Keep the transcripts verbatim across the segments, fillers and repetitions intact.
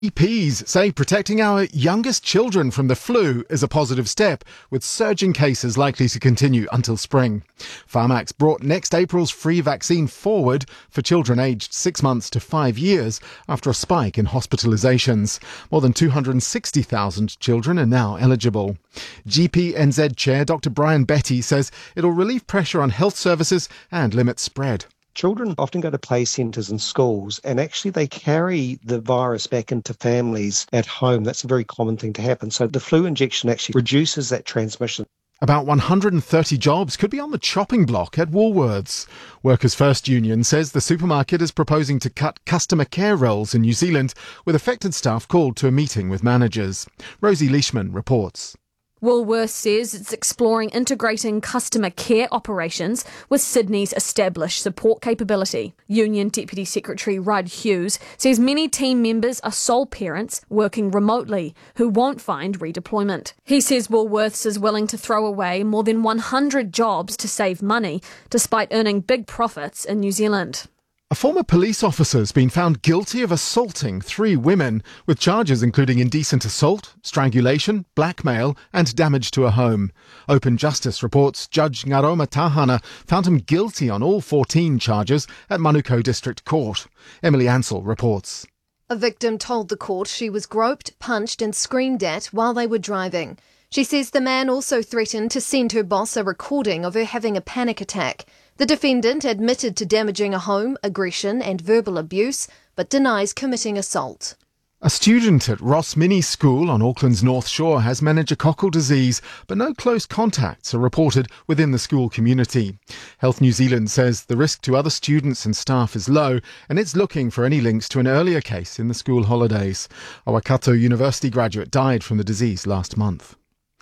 G Ps say protecting our youngest children from the flu is a positive step, with surging cases likely to continue until spring. Pharmax brought next April's free vaccine forward for children aged six months to five years after a spike in hospitalisations. More than two hundred sixty thousand children are now eligible. G P N Z Chair Doctor Brian Betty says it'll relieve pressure on health services and limit spread. Children often go to play centres and schools, and actually they carry the virus back into families at home. That's a very common thing to happen. So the flu injection actually reduces that transmission. About one hundred thirty jobs could be on the chopping block at Woolworths. Workers' First Union says the supermarket is proposing to cut customer care roles in New Zealand, with affected staff called to a meeting with managers. Rosie Leishman reports. Woolworths says it's exploring integrating customer care operations with Sydney's established support capability. Union Deputy Secretary Rudd Hughes says many team members are sole parents working remotely who won't find redeployment. He says Woolworths is willing to throw away more than one hundred jobs to save money, despite earning big profits in New Zealand. A former police officer has been found guilty of assaulting three women, with charges including indecent assault, strangulation, blackmail and damage to a home. Open Justice reports Judge Ngaroma Tahana found him guilty on all fourteen charges at Manukau District Court. Emily Ansell reports. A victim told the court she was groped, punched and screamed at while they were driving. She says the man also threatened to send her boss a recording of her having a panic attack. The defendant admitted to damaging a home, aggression and verbal abuse, but denies committing assault. A student at Ross Mini School on Auckland's North Shore has meningococcal disease, but no close contacts are reported within the school community. Health New Zealand says the risk to other students and staff is low, and it's looking for any links to an earlier case in the school holidays. A Waikato University graduate died from the disease last month.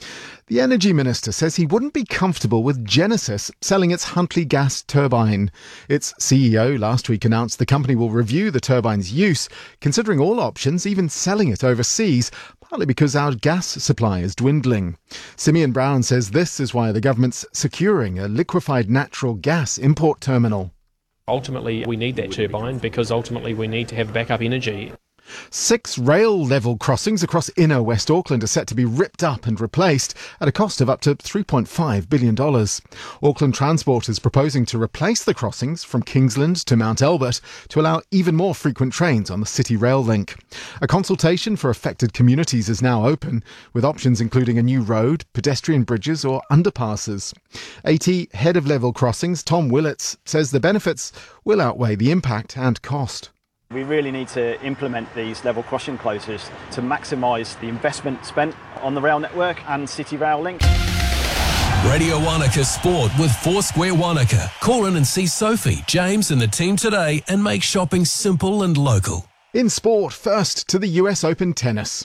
The Energy Minister says he wouldn't be comfortable with Genesis selling its Huntly gas turbine. Its C E O last week announced the company will review the turbine's use, considering all options, even selling it overseas, partly because our gas supply is dwindling. Simeon Brown says this is why the government's securing a liquefied natural gas import terminal. Ultimately, we need that turbine because ultimately we need to have backup energy. Six rail level crossings across inner West Auckland are set to be ripped up and replaced at a cost of up to three point five billion dollars. Auckland Transport is proposing to replace the crossings from Kingsland to Mount Albert to allow even more frequent trains on the City Rail link. A consultation for affected communities is now open, with options including a new road, pedestrian bridges or underpasses. AT Head of Level Crossings, Tom Willits, says the benefits will outweigh the impact and cost. We really need to implement these level crossing closures to maximise the investment spent on the rail network and City Rail link. Radio Wanaka Sport with Foursquare Wanaka. Call in and see Sophie, James and the team today and make shopping simple and local. In sport, first to the U S Open tennis.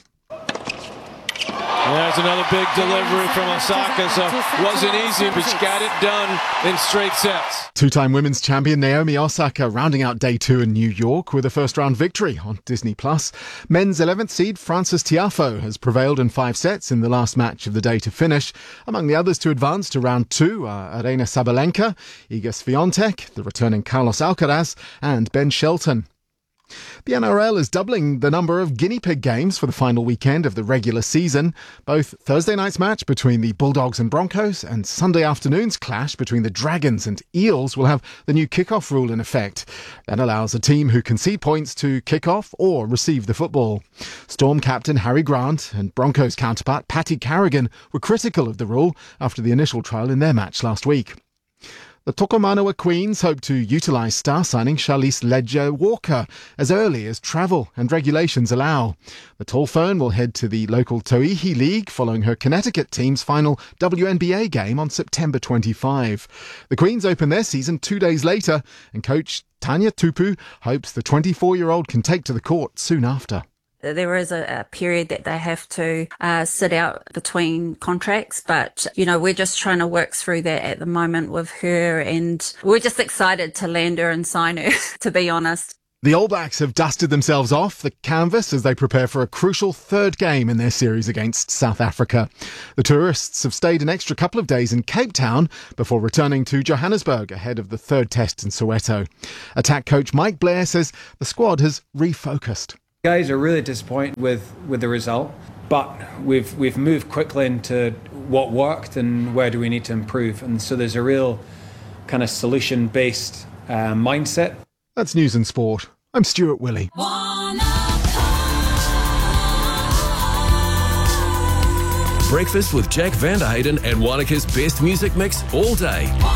There's another big delivery from Osaka, so wasn't easy, but she got it done in straight sets. Two-time women's champion Naomi Osaka rounding out day two in New York with a first-round victory on Disney Plus. Men's eleventh seed Francis Tiafoe has prevailed in five sets in the last match of the day to finish. Among the others to advance to round two are Aryna Sabalenka, Iga Swiatek, the returning Carlos Alcaraz and Ben Shelton. The N R L is doubling the number of guinea pig games for the final weekend of the regular season. Both Thursday night's match between the Bulldogs and Broncos and Sunday afternoon's clash between the Dragons and Eels will have the new kick-off rule in effect. That allows a team who concede points to kick off or receive the football. Storm captain Harry Grant and Broncos counterpart Paddy Carrigan were critical of the rule after the initial trial in their match last week. The Tokomanawa Queens hope to utilise star signing Charlize Leger-Walker as early as travel and regulations allow. The tall fern will head to the local Tauihi League following her Connecticut team's final W N B A game on September twenty-fifth. The Queens open their season two days later, and coach Tanya Tupu hopes the twenty-four-year-old can take to the court soon after. There is a, a period that they have to uh, sit out between contracts, but, you know, we're just trying to work through that at the moment with her, and we're just excited to land her and sign her, to be honest. The All Blacks have dusted themselves off the canvas as they prepare for a crucial third game in their series against South Africa. The tourists have stayed an extra couple of days in Cape Town before returning to Johannesburg ahead of the third test in Soweto. Attack coach Mike Blair says the squad has refocused. Guys are really disappointed with, with the result, but we've we've moved quickly into what worked and where do we need to improve. And so there's a real kind of solution-based uh, mindset. That's News and Sport. I'm Stuart Willey. Breakfast with Jack Vanderheyden and Wanaka's best music mix all day.